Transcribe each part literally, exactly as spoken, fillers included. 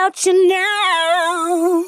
about you now.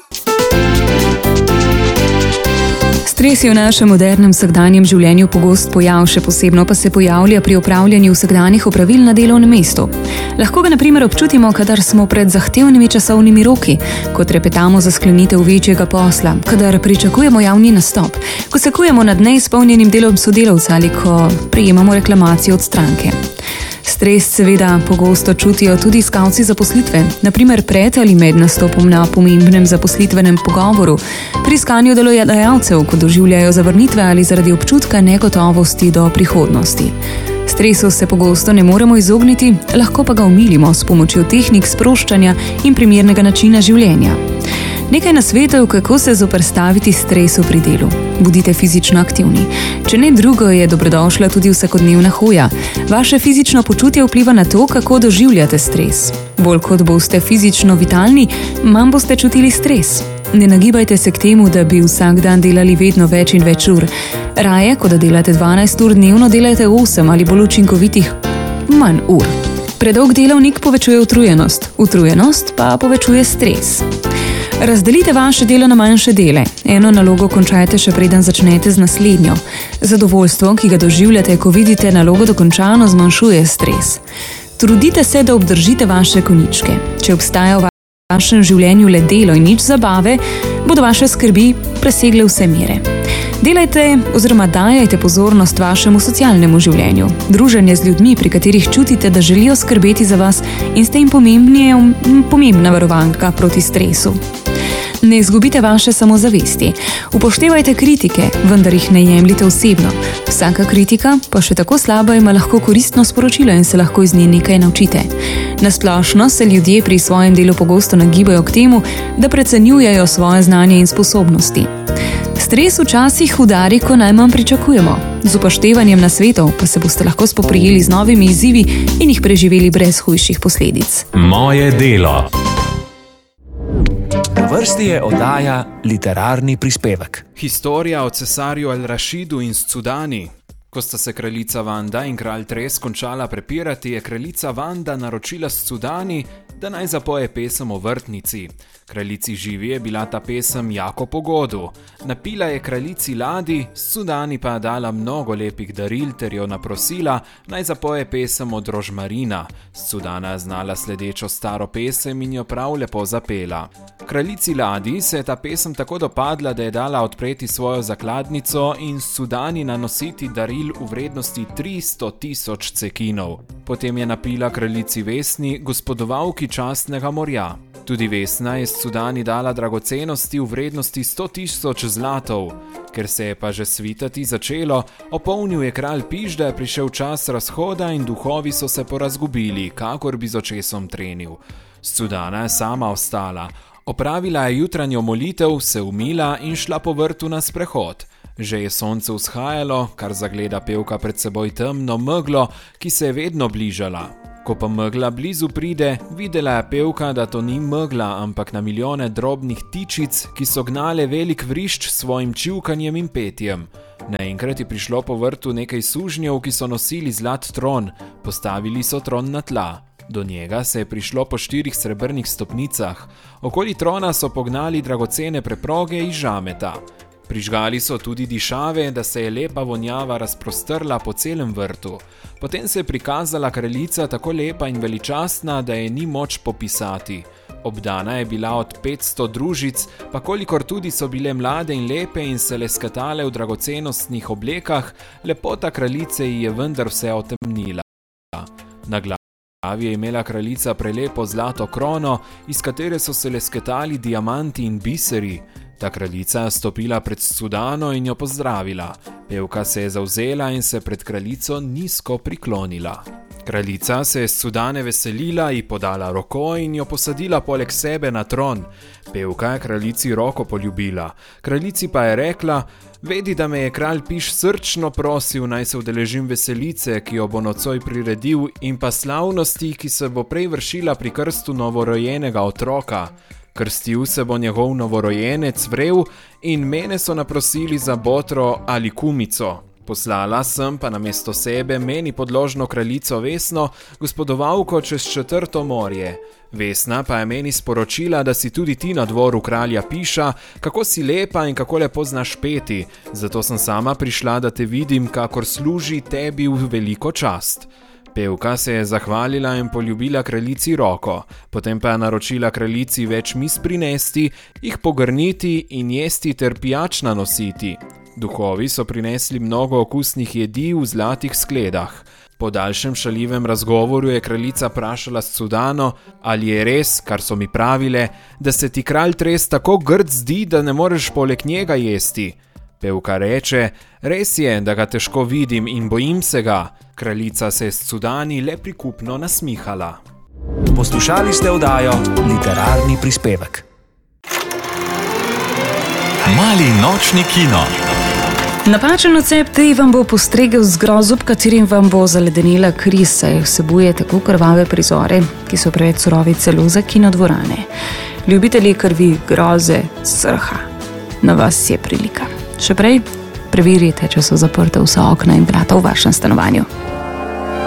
Stres je v našem modernem vsakdanjem življenju pogost pojav, še posebno pa se pojavlja pri opravljanju vsakdanjih opravil na delovnem mestu. Lahko ga na primer občutimo, kadar smo pred zahtevnimi časovnimi roki, ko trepetamo za sklenitev večjega posla, kadar pričakujemo javni nastop, ko se kujemo nad neizpolnjenim delom sodelavca ali ko prejemamo reklamacijo od stranke. Stres seveda pogosto čutijo tudi iskalci zaposlitve, na primer pred ali med nastopom na pomembnem zaposlitvenem pogovoru, pri iskanju delodajalcev, ko doživljajo zavrnitve ali zaradi občutka negotovosti do prihodnosti. Stresu se pogosto ne moremo izogniti, lahko pa ga omilimo s pomočjo tehnik sproščanja in primernega načina življenja. Nekaj nasvetov, kako se zoperstaviti stresu pri delu. Bodite fizično aktivni. Če ne drugo, je dobrodošla tudi vsakodnevna hoja. Vaše fizično počutje vpliva na to, kako doživljate stres. Bolj kot boste fizično vitalni, manj boste čutili stres. Ne nagibajte se k temu, da bi vsak dan delali vedno več in več ur. Raje, kot da delate dvanajst ur dnevno, delajte osem ali bolj učinkovitih manj ur. Predolg delovnik povečuje utrujenost, utrujenost pa povečuje stres. Razdelite vaše delo na manjše dele. Eno nalogo končajte še preden začnete z naslednjo. Zadovoljstvo, ki ga doživljate, ko vidite nalogo dokončano, zmanjšuje stres. Trudite se, da obdržite vaše konjičke. Če obstaja v vašem življenju le delo in nič zabave, bodo vaše skrbi presegle vse mere. Delajte oziroma dajajte pozornost vašemu socialnemu življenju. Druženje z ljudmi, pri katerih čutite, da želijo skrbeti za vas in ste jim pomembna varovanka proti stresu. Ne izgubite vaše samozavesti. Upoštevajte kritike, vendar jih ne jemljite osebno. Vsaka kritika, pa še tako slaba, ima lahko koristno sporočilo in se lahko iz nje nekaj naučite. Na splošno se ljudje pri svojem delu pogosto nagibajo k temu, da precenjujejo svoje znanje in sposobnosti. Stres včasih udari, ko najmanj pričakujemo. Z upoštevanjem nasvetov pa se boste lahko spoprijeli z novimi izzivi in jih preživeli brez hujših posledic. Moje delo. Na vrsti je oddaja Literarni prispevek. Historija o cesarju Al-Rašidu in Scudani. Ko sta se kraljica Vanda in kralj Tres končala prepirati, je kraljica Vanda naročila Scudani, da naj zapoje pesem o vrtnici. Kraljici Živi je bila ta pesem jako pogodu. Napila je kraljici Ladi, Scudani pa je dala mnogo lepih daril ter jo naprosila, naj zapoje pesem od Rožmarina. Scudana je znala sledečo staro pesem in jo prav lepo zapela. Kraljici Ladi se je ta pesem tako dopadla, da je dala odpreti svojo zakladnico in Scudani nanositi daril v vrednosti tristo tisoč cekinov. Potem je napila kraljici Vesni, gospodovalki častnega morja. Tudi Vesna je Scudani dala dragocenosti v vrednosti sto tisoč zlatov. Ker se je pa že svitati začelo, opolnil je kralj Piš, da je prišel čas razhoda in duhovi so se porazgubili, kakor bi z očesom trenil. Scudana je sama ostala. Opravila je jutranjo molitev, se umila in šla po vrtu na sprehod. Že je sonce vzhajalo, kar zagleda pevka pred seboj temno meglo, ki se je vedno bližala. Ko pa megla blizu pride, videla je pevka, da to ni megla, ampak na milijone drobnih tičic, ki so gnale velik vrišč s svojim čivkanjem in petjem. Naenkrat je prišlo po vrtu nekaj sužnjev, ki so nosili zlat tron, postavili so tron na tla. Do njega se je prišlo po štirih srebrnih stopnicah. Okoli trona so pognali dragocene preproge iz žameta. Prižgali so tudi dišave, da se je lepa vonjava razprostrla po celem vrtu. Potem se je prikazala kraljica tako lepa in veličastna, da je ni moč popisati. Obdana je bila od petsto družic, pa kolikor tudi so bile mlade in lepe in se leskatale v dragocenostnih oblekah, lepota kraljice ji je vendar vse otemnila. Na glavi je imela kraljica prelepo zlato krono, iz katere so se lesketali diamanti in biseri. Ta kraljica je stopila pred Scudano in jo pozdravila. Pevka se je zavzela in se pred kraljico nizko priklonila. Kraljica se je Scudane veselila, ji podala roko in jo posadila poleg sebe na tron. Pevka je kraljici roko poljubila. Kraljici pa je rekla: "Vedi, da me je kralj Piš srčno prosil, naj se udeležim veselice, ki jo bo nocoj priredil, in pa slavnosti, ki se bo prej vršila pri krstu novorojenega otroka. Krstil se bo njegov novorojenec Vrev in mene so naprosili za botro ali kumico." Poslala sem pa namesto sebe meni podložno kraljico Vesno, gospodovalko čez četrto morje. Vesna pa je meni sporočila, da si tudi ti na dvoru kralja piša, kako si lepa in kako lepo znaš peti, zato sem sama prišla, da te vidim, kakor služi tebi v veliko čast. Pevka se je zahvalila in poljubila kraljici roko, potem pa je naročila kraljici več mis prinesti, jih pogrniti in jesti ter pijač nanositi. Duhovi so prinesli mnogo okusnih jedi v zlatih skledah. Po daljšem šaljivem razgovoru je kraljica vprašala Scudano, ali je res, kar so mi pravile, da se ti kralj Tres tako grd zdi, da ne moreš poleg njega jesti. Pevka reče, res je, da ga težko vidim in bojim se ga. Kraljica se je Scudani le prikupno nasmihala. Poslušali ste oddajo Literarni prispevek. Mali nočni kino. Napačen recept vam bo postregel z grozom, katerim vam bo zaledenila kri, saj vsebuje tako krvave prizore, ki so preveč surovi celo za kinodvorane. Ljubitelji krvi, groze, srha. Na vas je prilika. Še prej, preverite, če so zaprta vsa okna in vrata v vašem stanovanju.